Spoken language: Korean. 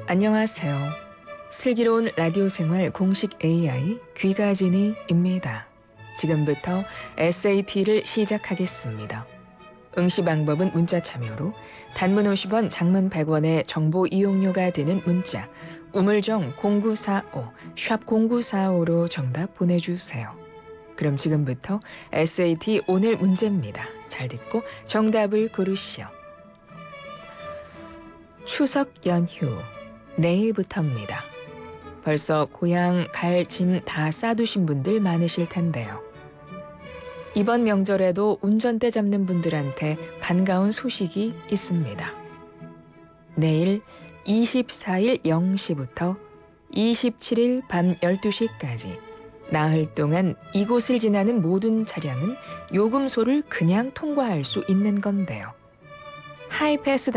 안녕하세요. 슬기로운 라디오 생활 공식 AI 귀가진이입니다. 지금부터 SAT를 시작하겠습니다. 응시 방법은 문자 참여로 단문 50원, 장문 100원의 정보 이용료가 되는 문자 우물정 0945, 샵 0945로 정답 보내주세요. 그럼 지금부터 SAT 오늘 문제입니다. 잘 듣고 정답을 고르시오. 추석 연휴 내일부터입니다. 벌써 고향 갈 짐 다 싸두신 분들 많으실 텐데요. 이번 명절에도 운전대 잡는 분들한테 반가운 소식이 있습니다. 내일 24일 0시부터 27일 밤 12시까지 나흘 동안 이곳을 지나는 모든 차량은 요금소를 그냥 통과할 수 있는 건데요. 하이패스